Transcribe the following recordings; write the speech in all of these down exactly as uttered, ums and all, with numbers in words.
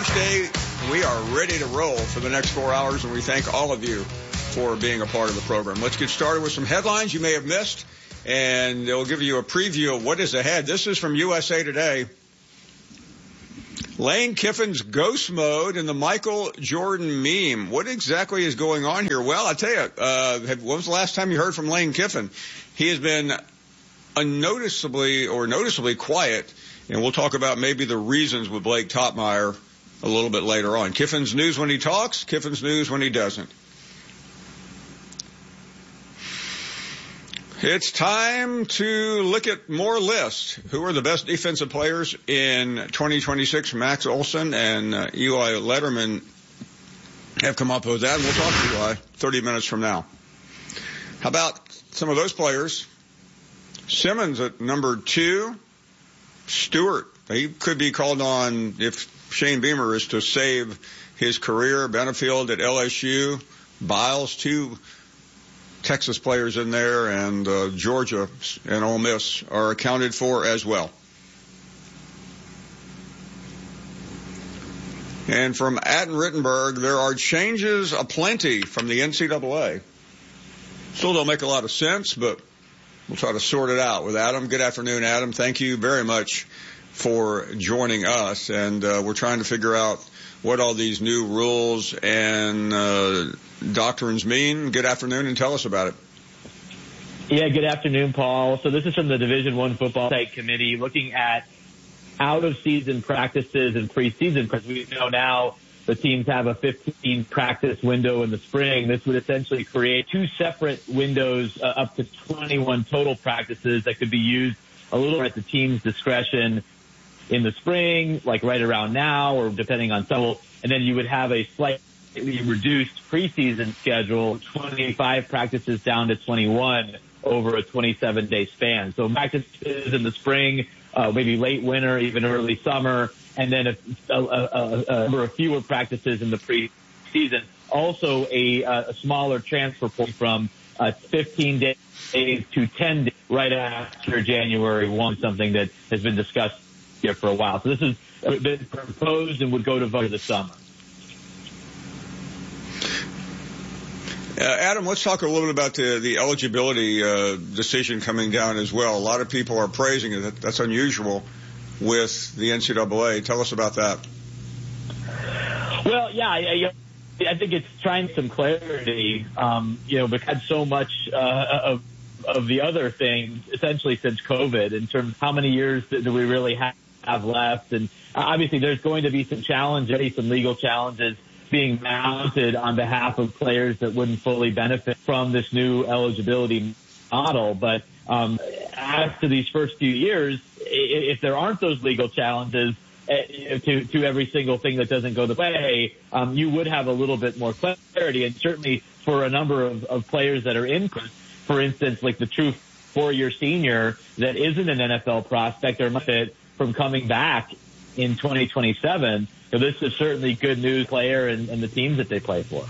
Day. We are ready to roll for the next four hours, and we thank all of you for being a part of the program. Let's get started with some headlines you may have missed, and they'll give you a preview of what is ahead. This is from U S A Today. Lane Kiffin's ghost mode and the Michael Jordan meme. What exactly is going on here? Well, I tell you, uh, when was the last time you heard from Lane Kiffin? He has been unnoticeably or noticeably quiet, and we'll talk about maybe the reasons with Blake Topmeyer a little bit later on. Kiffin's news when he talks, Kiffin's news when he doesn't. It's time to look at more lists. Who are the best defensive players in twenty twenty-six? Max Olson and uh, Eli Letterman have come up with that, and we'll talk to Eli thirty minutes from now. How about some of those players? Simmons at number two. Stewart, he could be called on if Shane Beamer is to save his career. Benefield at L S U. Biles, two Texas players in there, and uh, Georgia and Ole Miss are accounted for as well. And from Atten Rittenberg, there are changes aplenty from the N C double A. Still don't make a lot of sense, but we'll try to sort it out with Adam. Good afternoon, Adam. Thank you very much for joining us. And uh, we're trying to figure out what all these new rules and uh, doctrines mean. Good afternoon, and tell us about it. Yeah, good afternoon, Paul. So this is from the Division One Football Site Committee looking at out-of-season practices and preseason, because we know now the teams have a fifteen practice window in the spring. This would essentially create two separate windows, uh, up to twenty-one total practices that could be used a little at the team's discretion in the spring, like right around now, or depending on some. And then you would have a slightly reduced preseason schedule, twenty-five practices down to twenty-one over a twenty-seven day span. So practices in the spring, uh, maybe late winter, even early summer, and then a, a, a, a number of fewer practices in the preseason. Also a, a smaller transfer point from uh, fifteen days to ten days right after January first, something that has been discussed here for a while. So this has been proposed and would go to vote this summer. Uh, Adam, let's talk a little bit about the, the eligibility uh, decision coming down as well. A lot of people are praising it. That's unusual with the N C double A. Tell us about that. Well, yeah, I, I think it's trying some clarity. Um, you know, we've had so much uh, of of the other things essentially since COVID in terms of how many years do we really have have left. And obviously there's going to be some challenges, some legal challenges being mounted on behalf of players that wouldn't fully benefit from this new eligibility model. But um, after these first few years, if there aren't those legal challenges to, to every single thing that doesn't go the way, um, you would have a little bit more clarity. And certainly for a number of, of players that are in, for instance, like the true four-year senior that isn't an N F L prospect or fit from coming back in twenty twenty-seven. So this is certainly good news player and, and the teams that they play for.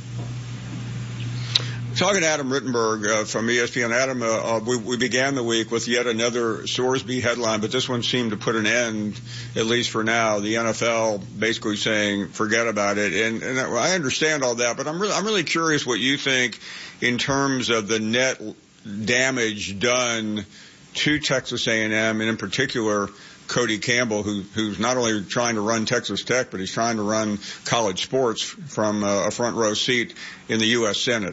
Talking to Adam Rittenberg uh, from E S P N. Adam, uh, uh, we, we began the week with yet another Sorsby headline, but this one seemed to put an end, at least for now. The N F L basically saying, forget about it. And, and I understand all that, but I'm really, I'm really curious what you think in terms of the net damage done to Texas A and M, and in particular Cody Campbell, who, who's not only trying to run Texas Tech, but he's trying to run college sports from a front row seat in the U S Senate.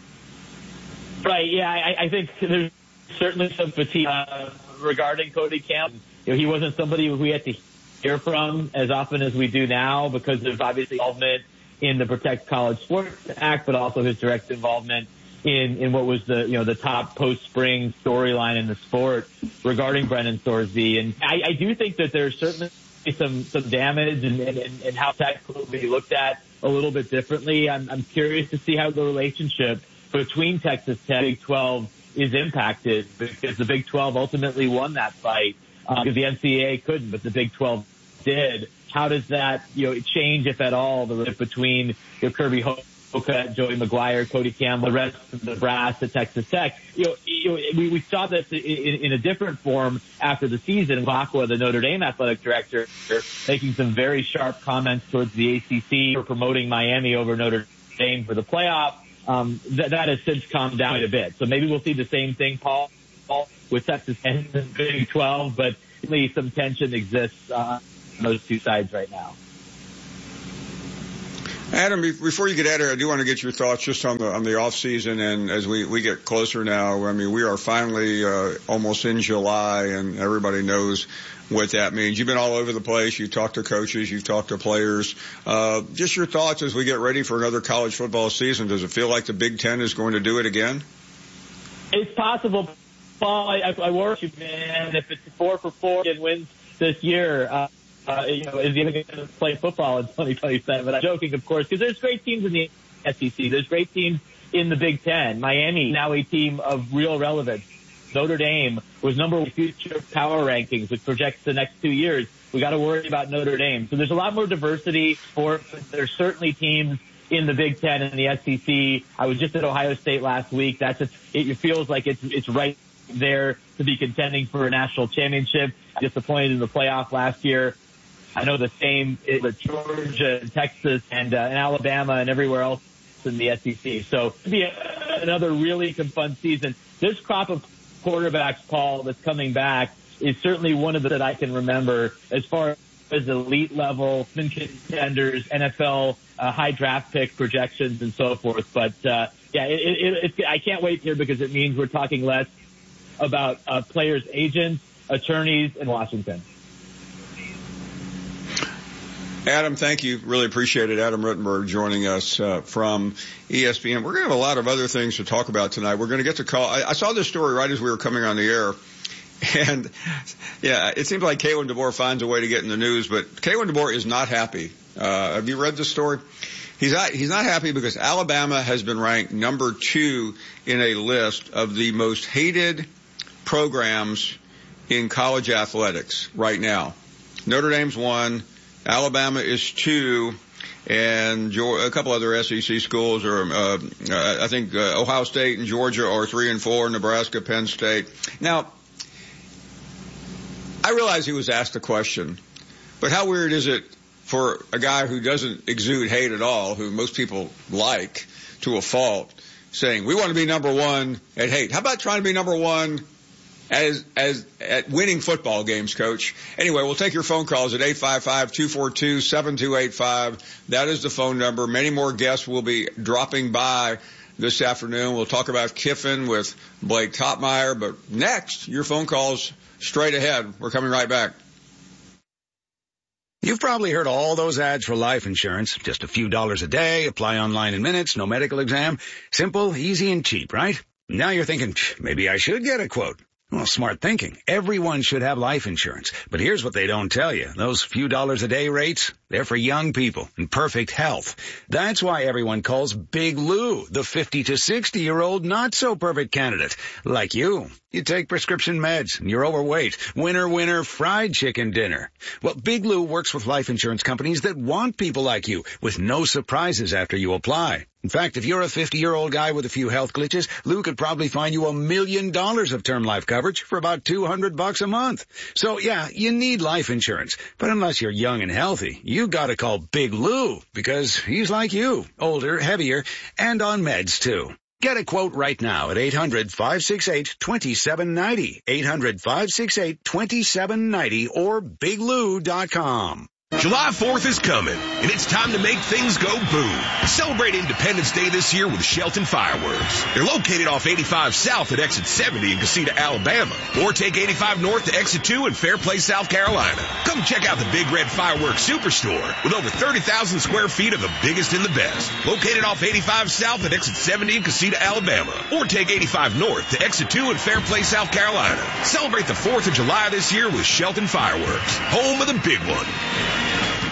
Right, yeah, I, I think there's certainly some fatigue uh, regarding Cody Campbell. You know, he wasn't somebody who we had to hear from as often as we do now because of obviously involvement in the Protect College Sports Act, but also his direct involvement in, in what was the, you know, the top post-spring storyline in the sport regarding Brennan Sorsby. And I, I do think that there's certainly some, some damage and, and, and how Tech will be looked at a little bit differently. I'm, I'm curious to see how the relationship between Texas Tech and Big twelve is impacted because the Big twelve ultimately won that fight uh, because the N C double A couldn't, but the Big twelve did. How does that, you know, change, if at all, the relationship between you know, Kirby Joey McGuire, Cody Campbell, the rest of the brass at Texas Tech. You know, you know we, we saw this in, in a different form after the season. Aqua, the Notre Dame athletic director, making some very sharp comments towards the A C C for promoting Miami over Notre Dame for the playoff. Um, th- that has since calmed down a bit. So maybe we'll see the same thing, Paul, with Texas and the Big twelve, but certainly some tension exists uh, on those two sides right now. Adam, before you get out of here, I do want to get your thoughts just on the on the off season, and as we we get closer now. I mean, we are finally uh, almost in July, and everybody knows what that means. You've been all over the place. You've talked to coaches. You've talked to players. Uh, just your thoughts as we get ready for another college football season. Does it feel like the Big Ten is going to do it again? It's possible, Paul. I, I worry you, man. If it's four for four and wins this year. Uh, Uh, you know, is he even going to play football in twenty twenty-seven? I'm joking, of course, because there's great teams in the S E C. There's great teams in the Big Ten. Miami, now a team of real relevance. Notre Dame was number one future power rankings, which projects the next two years. We got to worry about Notre Dame. So there's a lot more diversity for, there's certainly teams in the Big Ten and the S E C. I was just at Ohio State last week. That's a, it feels like it's, it's right there to be contending for a national championship. Disappointed in the playoff last year. I know the same with Georgia and Texas and, uh, and Alabama and everywhere else in the S E C. So it'll be a, another really fun season. This crop of quarterbacks, Paul, that's coming back is certainly one of the that I can remember as far as elite level contenders, N F L uh, high draft pick projections and so forth. But uh, yeah, it, it, it, I can't wait here because it means we're talking less about uh, players' agents, attorneys in Washington. Adam, thank you. Really appreciate it. Adam Rittenberg joining us uh, from E S P N. We're going to have a lot of other things to talk about tonight. We're going to get to call. I, I saw this story right as we were coming on the air. And, yeah, it seems like Kalen DeBoer finds a way to get in the news, but Kalen DeBoer is not happy. Uh, have you read this story? He's not, he's not happy because Alabama has been ranked number two in a list of the most hated programs in college athletics right now. Notre Dame's one. Alabama is two, and a couple other S E C schools are, uh, I think uh, Ohio State and Georgia are three and four, Nebraska, Penn State. Now, I realize he was asked a question, but how weird is it for a guy who doesn't exude hate at all, who most people like to a fault, saying, we want to be number one at hate. How about trying to be number one as as at winning football games, Coach? Anyway, we'll take your phone calls at eight five five, two four two, seven two eight five. That is the phone number. Many more guests will be dropping by this afternoon. We'll talk about Kiffin with Blake Topmeyer. But next, your phone calls straight ahead. We're coming right back. You've probably heard all those ads for life insurance. Just a few dollars a day, apply online in minutes, no medical exam. Simple, easy, and cheap, right? Now you're thinking, maybe I should get a quote. Well, smart thinking. Everyone should have life insurance. But here's what they don't tell you. Those few dollars a day rates, they're for young people in perfect health. That's why everyone calls Big Lou the fifty to sixty year old not so perfect candidate. Like you. You take prescription meds and you're overweight. Winner, winner, fried chicken dinner. Well, Big Lou works with life insurance companies that want people like you with no surprises after you apply. In fact, if you're a fifty-year-old guy with a few health glitches, Lou could probably find you a million dollars of term life coverage for about two hundred bucks a month. So, yeah, you need life insurance. But unless you're young and healthy, you gotta call Big Lou because he's like you, older, heavier, and on meds, too. Get a quote right now at eight hundred, five six eight, two seven nine zero, eight hundred, five six eight, two seven nine zero, or big lou dot com. July fourth is coming, and it's time to make things go boom. Celebrate Independence Day this year with Shelton Fireworks. They're located off eighty-five South at Exit seventy in Casita, Alabama, or take eighty-five North to Exit two in Fairplay, South Carolina. Come check out the Big Red Fireworks Superstore with over thirty thousand square feet of the biggest and the best. Located off eighty-five South at Exit seventy in Casita, Alabama, or take eighty-five North to Exit two in Fairplay, South Carolina. Celebrate the fourth of July this year with Shelton Fireworks, home of the big one.